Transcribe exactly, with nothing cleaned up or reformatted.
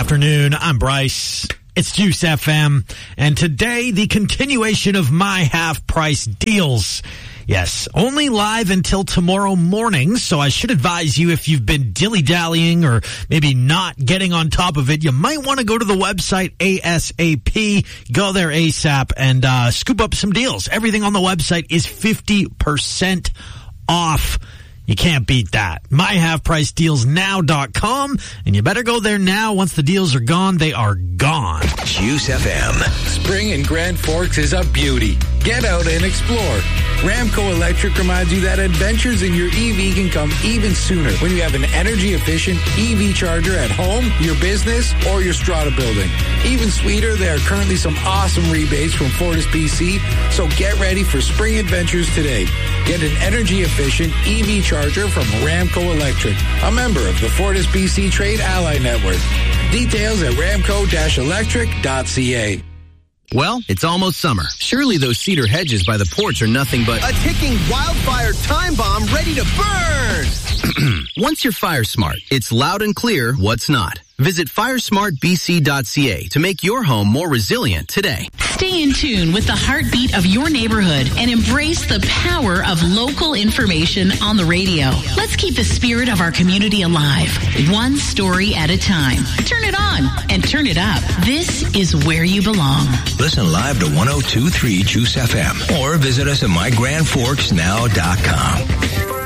afternoon. I'm Bryce. It's Juice F M. And today, the continuation of my half-price deals. Yes, only live until tomorrow morning, so I should advise you if you've been dilly-dallying or maybe not getting on top of it, you might want to go to the website ASAP, go there ASAP, and uh, scoop up some deals. Everything on the website is fifty percent off. You can't beat that. my half price deals now dot com, and you better go there now. Once the deals are gone, they are gone. Juice F M. Spring in Grand Forks is a beauty. Get out and explore. Ramco Electric reminds you that adventures in your E V can come even sooner when you have an energy-efficient E V charger at home, your business, or your strata building. Even sweeter, there are currently some awesome rebates from Fortis B C, so get ready for spring adventures today. Get an energy-efficient E V charger from Ramco Electric, a member of the Fortis B C Trade Ally Network. Details at ramco dash electric dot c a. Well, it's almost summer. Surely those cedar hedges by the porch are nothing but a ticking wildfire time bomb ready to burn! Once you're fire smart, it's loud and clear what's not. Visit fire smart b c dot c a to make your home more resilient today. Stay in tune with the heartbeat of your neighborhood and embrace the power of local information on the radio. Let's keep the spirit of our community alive, one story at a time. Turn it on and turn it up. This is where you belong. Listen live to one oh two point three Juice F M or visit us at my grand forks now dot com.